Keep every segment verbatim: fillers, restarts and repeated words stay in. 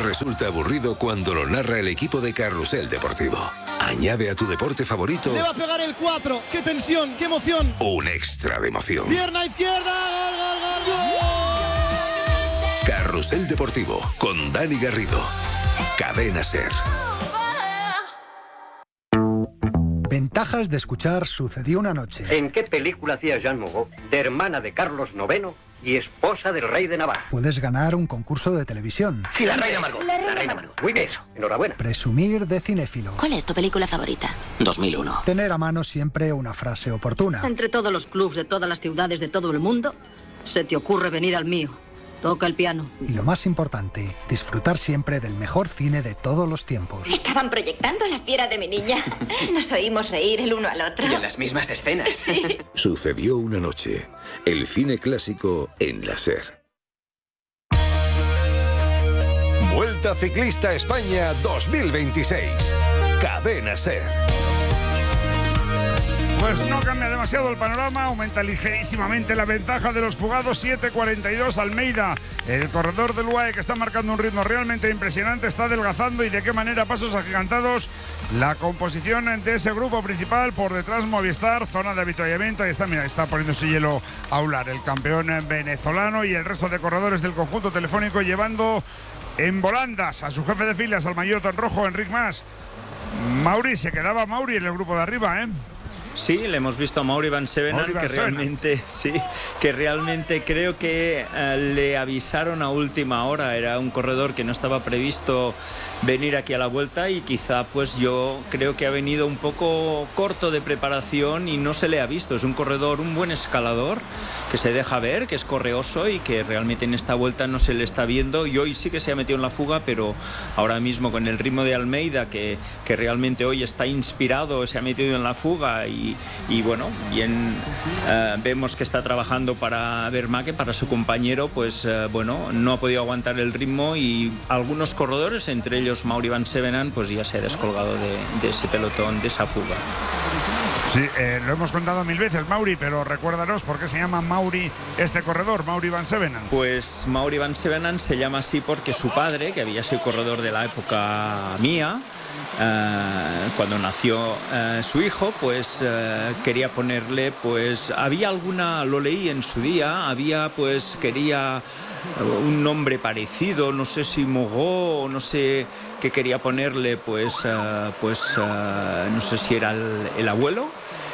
resulta aburrido cuando lo narra el equipo de Carrusel Deportivo. Añade a tu deporte favorito... Le va a pegar el cuatro. ¡Qué tensión! ¡Qué emoción! Un extra de emoción. ¡Pierna izquierda! ¡Gol, gol, gol, gol! Carrusel Deportivo con Dani Garrido. Cadena SER. Ventajas de escuchar Sucedió una noche. ¿En qué película hacía Jean Moreau de hermana de Carlos noveno y esposa del rey de Navarra? Puedes ganar un concurso de televisión. Sí, la reina Margot. La reina, reina Margot. Muy bien, eso. Enhorabuena. Presumir de cinéfilo. ¿Cuál es tu película favorita? dos mil uno. Tener a mano siempre una frase oportuna. Entre todos los clubs de todas las ciudades de todo el mundo, se te ocurre venir al mío. Toca el piano. Y lo más importante, disfrutar siempre del mejor cine de todos los tiempos. Estaban proyectando La fiera de mi niña. Nos oímos reír el uno al otro. Y en las mismas escenas. Sí. Sucedió una noche. El cine clásico en la SER. Vuelta Ciclista España dos mil veintiséis. Cadena SER. Pues no cambia demasiado el panorama, aumenta ligerísimamente la ventaja de los fugados. Siete cuarenta y dos Almeida, el corredor del U A E, que está marcando un ritmo realmente impresionante, está adelgazando, y de qué manera, pasos agigantados. La composición de ese grupo principal, por detrás Movistar, zona de avituallamiento, ahí está, mira, está poniéndose hielo Aular, el campeón venezolano, y el resto de corredores del conjunto telefónico llevando en volandas a su jefe de filas, al maillot en rojo, Enric Mas. Mauri, se quedaba Mauri en el grupo de arriba, ¿eh? Sí, le hemos visto a Mauri Van Sevenant, que realmente, sí, que realmente creo que uh, le avisaron a última hora. Era un corredor que no estaba previsto venir aquí a la Vuelta, y quizá pues yo creo que ha venido un poco corto de preparación y no se le ha visto. Es un corredor, un buen escalador, que se deja ver, que es correoso y que realmente en esta Vuelta no se le está viendo. Y hoy sí que se ha metido en la fuga, pero ahora mismo con el ritmo de Almeida, que, que realmente hoy está inspirado, se ha metido en la fuga. Y Y, y bueno, bien, uh, vemos que está trabajando para Vermaeke, para su compañero, pues uh, bueno, no ha podido aguantar el ritmo, y algunos corredores, entre ellos Mauri Van Sevenant, pues ya se ha descolgado de, de ese pelotón, de esa fuga. Sí, eh, lo hemos contado mil veces, Mauri, pero recuérdanos por qué se llama Mauri este corredor, Mauri Van Sevenant. Pues Mauri Van Sevenant se llama así porque su padre, que había sido corredor de la época mía, Uh, cuando nació uh, su hijo, pues uh, quería ponerle, pues había alguna, lo leí en su día, había pues quería uh, un nombre parecido, no sé si Mogó, no sé qué quería ponerle, pues uh, pues uh, no sé si era el, el abuelo.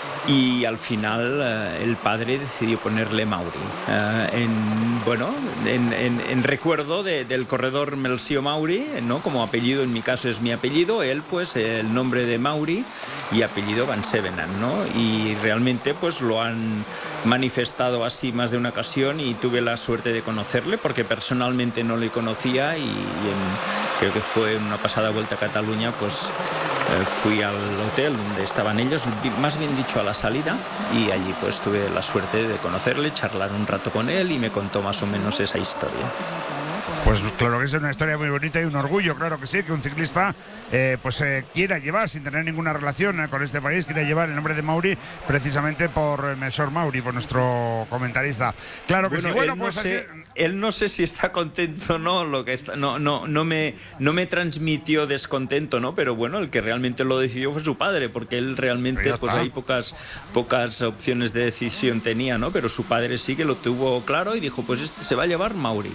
Y al final uh, el padre decidió ponerle Mauri, uh, en, bueno, en, en, en recuerdo de, del corredor Melcio Mauri, ¿no? Como apellido, en mi caso es mi apellido, él pues el nombre de Mauri y apellido Van Sevenant, ¿no? Y realmente pues lo han manifestado así más de una ocasión, y tuve la suerte de conocerle porque personalmente no le conocía, y, y en, creo que fue en una pasada Vuelta a Cataluña, pues eh, fui al hotel donde estaban ellos, más bien dicho a la salida, y allí pues tuve la suerte de conocerle, charlar un rato con él, y me contó más o menos esa historia. Pues claro que es una historia muy bonita y un orgullo, claro que sí, que un ciclista eh, pues eh, quiera llevar, sin tener ninguna relación eh, con este país, quiera llevar el nombre de Mauri, precisamente por eh, Melchor Mauri, por nuestro comentarista. Claro que bueno, sí. Bueno, él, pues no así... sé, él no sé si está contento o no, lo que está, no, no, no, me, no me transmitió descontento, ¿no? Pero bueno, el que realmente lo decidió fue su padre, porque él realmente pues hay pocas, pocas opciones de decisión tenía, ¿no? Pero su padre sí que lo tuvo claro y dijo, pues este se va a llevar Mauri.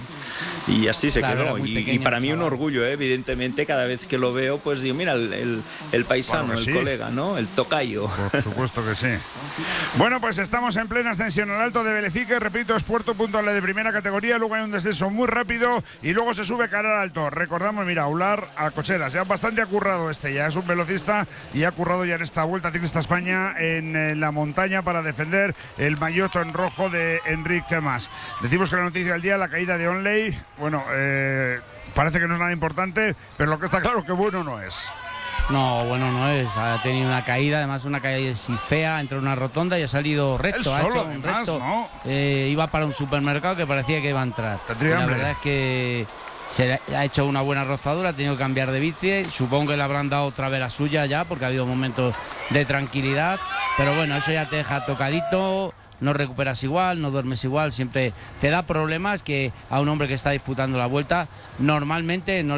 Y así se claro, quedó. Y, pequeño, y para mí chaval. un orgullo, ¿eh? Evidentemente, cada vez que lo veo, pues digo, mira, el, el, el paisano, Claro que el sí. colega, ¿no? El tocayo. Por supuesto que sí. Bueno, pues estamos en plena ascensión al Alto de Belefique. Repito, es puerto puntual de primera categoría. Luego hay un descenso muy rápido y luego se sube cara al Alto. Recordamos, mira, Aular a Cocheras. Ya bastante ha currado este. Ya es un velocista y ha currado ya en esta Vuelta Ciclista España en, en la montaña para defender el maillot en rojo de Enric Mas. Decimos que la noticia del día, la caída de Onley. Bueno, eh, parece que no es nada importante, pero lo que está claro que bueno no es. No, bueno, no es. Ha tenido una caída, además una caída así fea, entró en una rotonda y ha salido recto. Él solo, ha hecho un además, recto. ¿no? Eh, iba para un supermercado que parecía que iba a entrar. Y la hambre. verdad es que se ha hecho una buena rozadura, ha tenido que cambiar de bici. Supongo que le habrán dado otra vez la suya ya, porque ha habido momentos de tranquilidad. Pero bueno, eso ya te deja tocadito. No recuperas igual, no duermes igual, siempre te da problemas que a un hombre que está disputando la Vuelta normalmente no